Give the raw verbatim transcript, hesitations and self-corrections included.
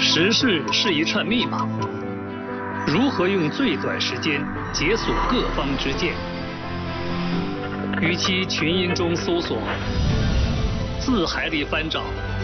时事是一串密码，如何用最短时间解锁各方之见？与其群音中搜索，字海里翻找。